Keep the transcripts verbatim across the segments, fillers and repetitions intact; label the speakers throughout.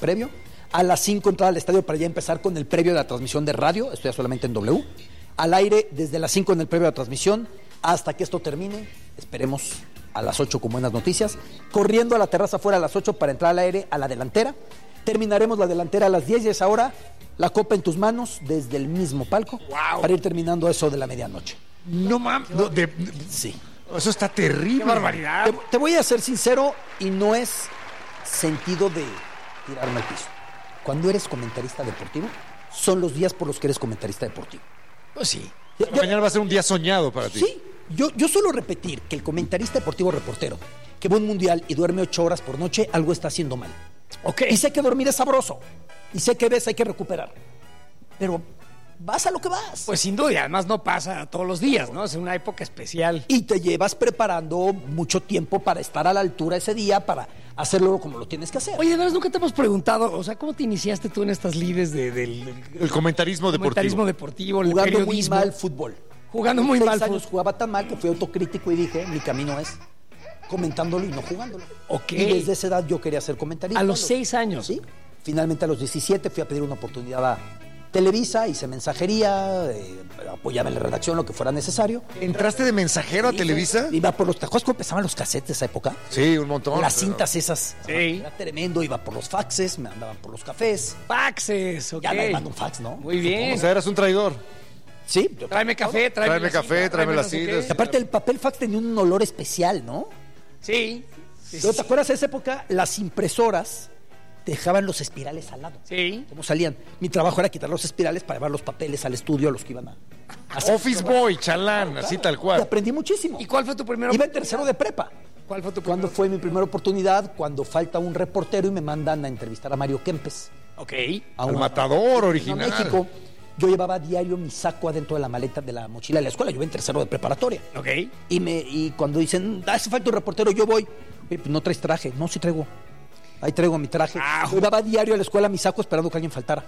Speaker 1: previo. A las cinco entrar al estadio para ya empezar con el previo de la transmisión de radio. Esto ya solamente en W. Al aire desde las cinco en el previo de la transmisión hasta que esto termine. Esperemos a las ocho con buenas noticias. Corriendo a la terraza afuera a las ocho para entrar al aire a la delantera. Terminaremos la delantera a las diez y es ahora la copa en tus manos desde el mismo palco.
Speaker 2: Wow.
Speaker 1: Para ir terminando eso de la medianoche.
Speaker 2: No mames. No, de, de,
Speaker 1: sí.
Speaker 2: Eso está terrible.
Speaker 3: Qué barbaridad.
Speaker 1: Te, te voy a ser sincero y no es sentido de tirarme al piso. Cuando eres comentarista deportivo, son los días por los que eres comentarista deportivo.
Speaker 2: Pues sí.
Speaker 1: Yo,
Speaker 2: Mañana va a ser un día soñado para ti.
Speaker 1: Sí. Yo, yo suelo repetir que el comentarista deportivo reportero que va a un mundial y duerme ocho horas por noche, algo está haciendo mal.
Speaker 2: Ok.
Speaker 1: Y sé que dormir es sabroso. Y sé que ves, hay que recuperar. Pero vas a lo que vas.
Speaker 3: Pues sin duda, y además no pasa todos los días, ¿no? Es una época especial.
Speaker 1: Y te llevas preparando mucho tiempo para estar a la altura ese día, para hacerlo como lo tienes que hacer.
Speaker 3: Oye, de veras, nunca te hemos preguntado, o sea, ¿cómo te iniciaste tú en estas lides de, del, del
Speaker 2: el comentarismo deportivo?
Speaker 3: comentarismo deportivo, el
Speaker 1: Jugando muy
Speaker 3: periodismo?
Speaker 1: mal fútbol.
Speaker 3: Jugando muy
Speaker 1: Seis
Speaker 3: mal
Speaker 1: años
Speaker 3: fútbol.
Speaker 1: jugaba tan mal que fui autocrítico y dije, mi camino es comentándolo y no jugándolo.
Speaker 3: Ok.
Speaker 1: Y desde esa edad yo quería ser comentarista.
Speaker 3: A los seis años.
Speaker 1: Sí. Finalmente a los diecisiete fui a pedir una oportunidad a Televisa, hice mensajería, eh, apoyaba en la redacción, lo que fuera necesario.
Speaker 2: ¿Entraste de mensajero a Televisa?
Speaker 1: Iba por los... ¿Te acuerdas cómo empezaban los cassettes de esa época?
Speaker 2: Sí, un montón.
Speaker 1: Las
Speaker 2: pero...
Speaker 1: cintas esas.
Speaker 3: Sí.
Speaker 1: Era tremendo, iba por los faxes, me andaban por los cafés.
Speaker 3: Faxes, ok.
Speaker 1: Ya me mando un fax, ¿no?
Speaker 3: Muy bien.
Speaker 2: O sea, eras un traidor.
Speaker 1: Sí. Yo...
Speaker 3: Tráeme café, tráeme,
Speaker 2: Tráeme
Speaker 3: la
Speaker 2: café,
Speaker 3: cinta,
Speaker 2: tráeme las
Speaker 3: no sé qué.
Speaker 2: cintas.
Speaker 1: Y aparte el papel fax tenía un olor especial, ¿no?
Speaker 3: Sí. Sí,
Speaker 1: Pero,
Speaker 3: sí,
Speaker 1: ¿te acuerdas de esa época? Las impresoras dejaban los espirales al lado.
Speaker 3: sí.
Speaker 1: ¿Cómo salían? Mi trabajo era quitar los espirales para llevar los papeles al estudio a los que iban a... a
Speaker 2: Office Boy, chalán, así tal
Speaker 1: Y
Speaker 2: cual.
Speaker 1: aprendí muchísimo.
Speaker 3: ¿Y cuál fue tu primera
Speaker 1: Iba en tercero de prepa.
Speaker 3: ¿Cuál fue tu
Speaker 1: Cuando
Speaker 3: primera?
Speaker 1: fue mi primera oportunidad, cuando falta un reportero y me mandan a entrevistar a Mario Kempes.
Speaker 3: Ok.
Speaker 1: A
Speaker 2: Al
Speaker 1: una-
Speaker 2: matador
Speaker 1: a
Speaker 2: original.
Speaker 1: México. Yo llevaba a diario mi saco adentro de la maleta de la mochila de la escuela. Yo iba en tercero de preparatoria.
Speaker 3: Ok.
Speaker 1: Y, me, y cuando dicen, hace falta un reportero, yo voy. Oye, pues no traes traje. No, sí traigo. Ahí traigo mi traje.
Speaker 3: Ah,
Speaker 1: Yo llevaba a diario a la escuela mi saco esperando que alguien faltara.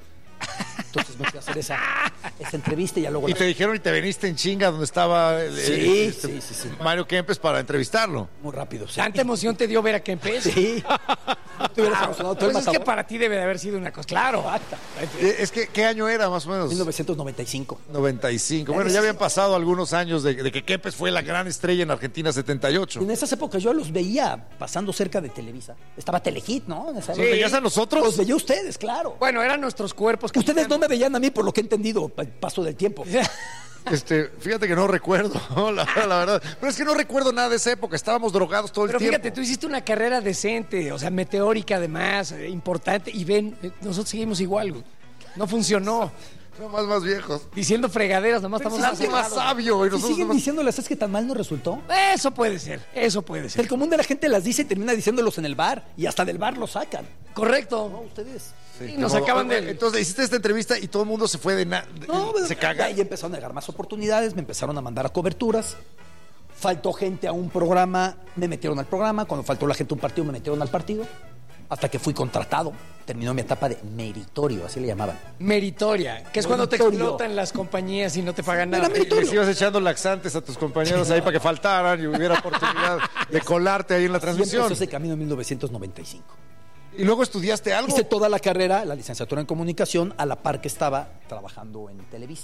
Speaker 1: Entonces me fui a hacer esa, esa entrevista y ya luego...
Speaker 2: Y
Speaker 1: la-
Speaker 2: te dijeron y te veniste en chinga donde estaba el-
Speaker 1: Sí,
Speaker 2: el- este
Speaker 1: sí, sí, sí.
Speaker 2: Mario Kempes para entrevistarlo.
Speaker 1: Muy rápido. Sí.
Speaker 3: ¿Tanta emoción te dio ver a Kempes?
Speaker 1: Sí. ¿No te hubieras emocionado todo el
Speaker 3: Pues es que
Speaker 1: matador?
Speaker 3: para ti debe de haber sido una cosa. Claro.
Speaker 1: Exacto.
Speaker 2: Eh, Es que, ¿qué año era más o menos?
Speaker 1: mil novecientos noventa y cinco.
Speaker 2: noventa y cinco. Bueno, ya habían pasado algunos años de, de que Kempes fue la gran estrella en Argentina setenta y ocho.
Speaker 1: En esas épocas yo los veía pasando cerca de Televisa. Estaba Telehit, ¿no? En esa
Speaker 2: ¿Los
Speaker 1: época.
Speaker 2: veías a nosotros?
Speaker 1: Los veía a ustedes, claro.
Speaker 3: Bueno, eran nuestros cuerpos.
Speaker 1: Ustedes no me veían a mí por lo que he entendido, el paso del tiempo.
Speaker 2: Este, fíjate que no recuerdo, la, la verdad. Pero es que no recuerdo nada de esa época. Estábamos drogados todo el
Speaker 3: Pero
Speaker 2: tiempo.
Speaker 3: fíjate, tú hiciste una carrera decente, o sea, meteórica además, eh, importante. Y ven, eh, nosotros seguimos igual, güey. No funcionó.
Speaker 2: Somos más, más viejos.
Speaker 3: Diciendo fregaderas, nomás
Speaker 2: Pero
Speaker 3: estamos
Speaker 2: es más
Speaker 3: acelerados.
Speaker 2: sabio, güey.
Speaker 1: Y
Speaker 2: Nosotros
Speaker 1: siguen
Speaker 2: nomás-
Speaker 1: diciéndoles, es que tan mal no resultó.
Speaker 3: Eso puede ser, eso puede ser.
Speaker 1: El común de la gente las dice y termina diciéndolos en el bar. Y hasta del bar los sacan.
Speaker 3: Correcto.
Speaker 1: No, ustedes.
Speaker 3: Sí, nos acaban de...
Speaker 2: Entonces, hiciste esta entrevista y todo el mundo se fue de nada.
Speaker 1: No,
Speaker 2: se caga.
Speaker 1: Y empezaron a negar más oportunidades, me empezaron a mandar a coberturas. Faltó gente a un programa, me metieron al programa. Cuando faltó la gente a un partido, me metieron al partido. Hasta que fui contratado. Terminó mi etapa de meritorio, así le llamaban.
Speaker 3: Meritoria, que es cuando te
Speaker 1: Meritorio.
Speaker 3: explotan las compañías y no te pagan
Speaker 1: Era
Speaker 3: nada.
Speaker 1: meritorio.
Speaker 2: Les ibas echando laxantes a tus compañeros ahí para que faltaran y hubiera oportunidad de colarte ahí en la
Speaker 1: Así
Speaker 2: transmisión.
Speaker 1: empezó ese camino en mil novecientos noventa y cinco.
Speaker 2: Y luego estudiaste algo.
Speaker 1: Hice toda la carrera, la licenciatura en comunicación, a la par que estaba trabajando en Televisa.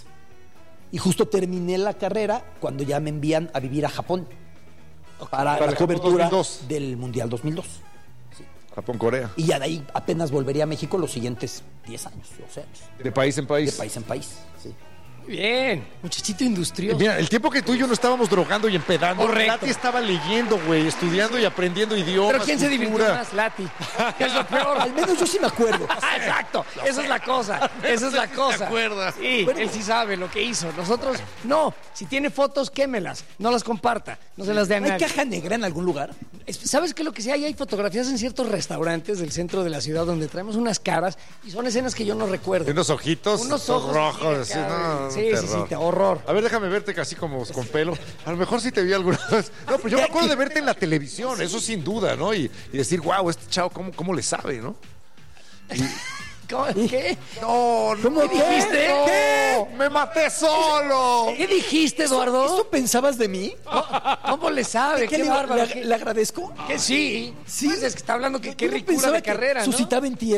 Speaker 1: Y justo terminé la carrera cuando ya me envían a vivir a Japón para,
Speaker 2: Para
Speaker 1: la
Speaker 2: el Japón
Speaker 1: cobertura
Speaker 2: dos mil dos.
Speaker 1: del Mundial dos mil dos.
Speaker 2: Japón, Corea.
Speaker 1: Y ya de ahí apenas volvería a México los siguientes diez años, doce años,
Speaker 2: De país en
Speaker 1: de
Speaker 2: país.
Speaker 1: país en país. Sí.
Speaker 3: Muy bien, muchachito
Speaker 2: Eh,
Speaker 3: industrioso.
Speaker 2: Mira, el tiempo que tú y yo no estábamos drogando y empedando,
Speaker 3: Correcto.
Speaker 2: Lati estaba leyendo, güey, estudiando y aprendiendo idiomas.
Speaker 3: Pero ¿quién se divirtió
Speaker 2: cultura.
Speaker 3: más? Lati. Que es lo peor.
Speaker 1: Al menos yo sí me acuerdo.
Speaker 3: Ah, exacto, esa es la cosa, esa es la cosa.
Speaker 2: ¿Te acuerdas?
Speaker 3: Sí,
Speaker 1: Bueno.
Speaker 3: él sí sabe lo que hizo. Nosotros, no. Si tiene fotos, quémelas, no las comparta, no se las dé a
Speaker 1: ¿No hay
Speaker 3: nadie.
Speaker 1: caja negra en algún lugar?
Speaker 3: Es- ¿Sabes qué es lo que sí hay? Hay fotografías en ciertos restaurantes del centro de la ciudad donde traemos unas caras y son escenas que yo no recuerdo.
Speaker 2: Unos ojitos.
Speaker 3: Unos ojos
Speaker 2: rojos.
Speaker 3: así
Speaker 2: así,
Speaker 3: de acá,
Speaker 2: no,
Speaker 3: güey. Sí, sí,
Speaker 2: terror.
Speaker 3: sí, te- horror.
Speaker 2: A ver, déjame verte casi como con pelo. A lo mejor sí te vi alguna vez. No, pero yo me acuerdo de verte en la televisión, eso sin duda, ¿no? Y, y decir, wow, este chavo, ¿cómo, cómo le sabe, no?
Speaker 3: ¿Cómo? ¿Qué?
Speaker 2: No, no.
Speaker 1: ¿Cómo
Speaker 3: ¿Qué dijiste?
Speaker 2: no,
Speaker 3: ¿Qué?
Speaker 2: ¡Me maté solo!
Speaker 3: ¿Qué dijiste, Eduardo?
Speaker 1: ¿Esto pensabas de mí?
Speaker 3: ¿Cómo le sabe?
Speaker 1: ¿Qué
Speaker 3: Qué
Speaker 1: le,
Speaker 3: bárbaro.
Speaker 1: le- le agradezco?
Speaker 3: Que sí.
Speaker 1: Sí.
Speaker 3: Pues es que está hablando que qué
Speaker 1: Yo no
Speaker 3: ricura
Speaker 1: pensaba
Speaker 3: de
Speaker 1: que
Speaker 3: carrera, ¿no?
Speaker 1: suscitaba en ti